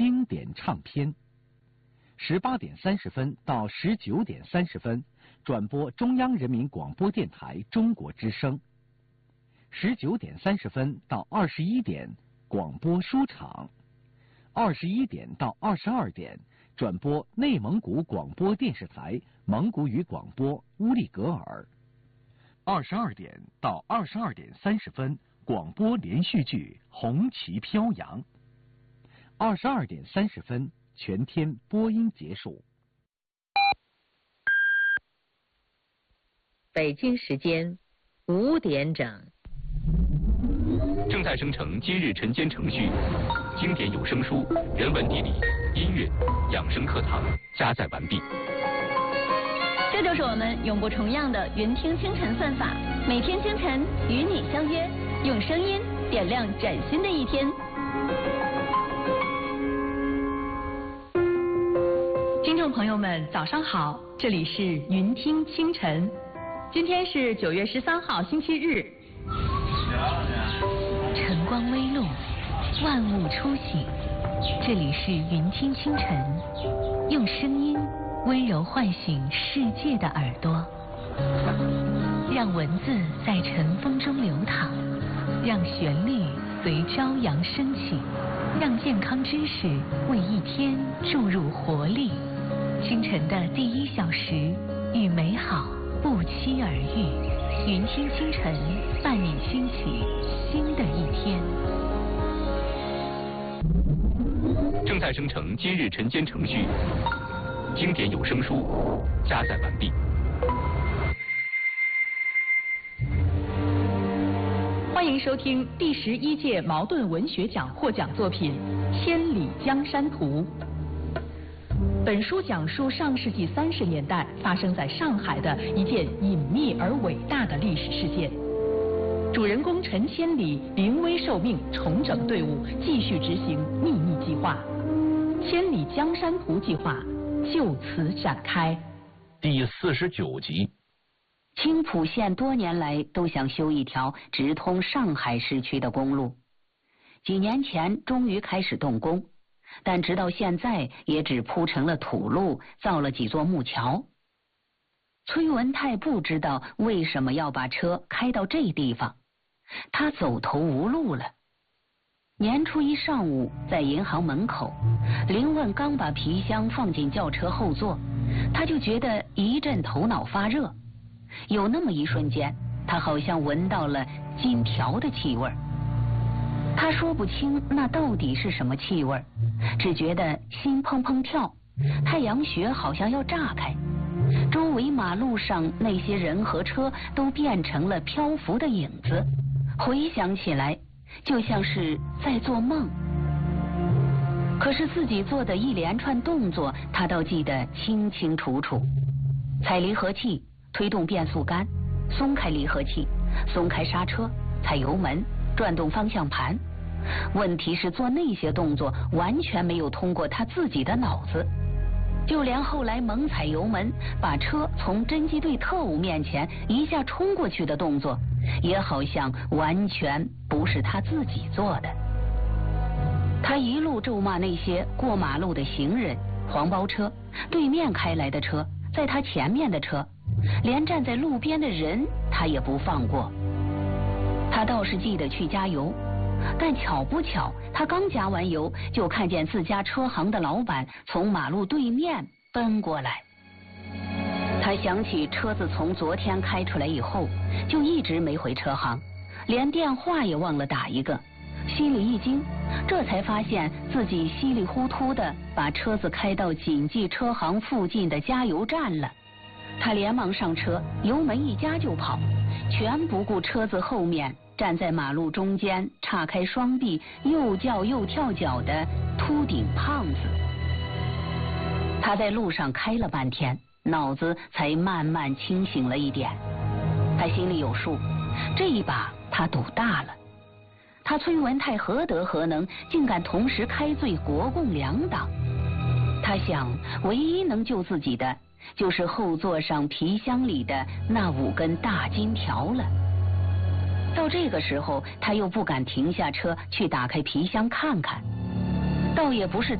经典唱片。18点30分到19点30分转播中央人民广播电台中国之声。19点30分到21点广播书场。21点到22点转播内蒙古广播电视台蒙古语广播乌力格尔。22点到22点30分广播连续剧《红旗飘扬》。22点30分全天播音结束。 北京时间5点整。 正在生成今日晨间程序，经典有声书、人文地理、音乐、养生课堂加载完毕。 这就是我们永不重样的云听清晨算法，每天清晨与你相约，用声音点亮崭新的一天。 听众朋友们，早上好，这里是云听清晨，今天是9月13号，星期日。 晨光微露，万物初醒，这里是云听清晨，用声音温柔唤醒世界的耳朵，让文字在晨风中流淌，让旋律随朝阳升起，让健康知识为一天注入活力。清晨的第1小时，与美好不期而遇。云听清晨，伴你兴起新的一天。 正在生成今日晨间程序，经典有声书加载完毕。 欢迎收听第11届茅盾文学奖获奖作品《千里江山图》。本书讲述上世纪30年代发生在上海的一件隐秘而伟大的历史事件。主人公陈千里临危受命，重整队伍，继续执行秘密计划。千里江山图计划就此展开。 第49集。 青浦县多年来都想修一条直通上海市区的公路，几年前终于开始动工，但直到现在也只铺成了土路，造了几座木桥。崔文泰不知道为什么要把车开到这地方，他走投无路了。年初一上午，在银行门口，林问刚把皮箱放进轿车后座，他就觉得一阵头脑发热，有那么一瞬间，他好像闻到了金条的气味。他说不清那到底是什么气味，只觉得心砰砰跳，太阳穴好像要炸开。周围马路上那些人和车都变成了漂浮的影子，回想起来就像是在做梦。可是自己做的一连串动作他倒记得清清楚楚，踩离合器，推动变速杆，松开离合器，松开刹车，踩油门，转动方向盘。问题是做那些动作完全没有通过他自己的脑子，就连后来猛踩油门把车从侦缉队特务面前一下冲过去的动作，也好像完全不是他自己做的。他一路咒骂那些过马路的行人、黄包车、对面开来的车、在他前面的车，连站在路边的人他也不放过。他倒是记得去加油，但巧不巧，他刚加完油，就看见自家车行的老板从马路对面奔过来。他想起车子从昨天开出来以后，就一直没回车行，连电话也忘了打一个，心里一惊，这才发现自己稀里糊涂的把车子开到谨记车行附近的加油站了。他连忙上车，油门一加就跑，全不顾车子后面站在马路中间岔开双臂又叫又跳脚的秃顶胖子。他在路上开了半天，脑子才慢慢清醒了一点。他心里有数，这一把他赌大了。他崔文泰何德何能，竟敢同时开罪国共两党？他想，唯一能救自己的就是后座上皮箱里的那5根大金条了。到这个时候，他又不敢停下车去打开皮箱看看，倒也不是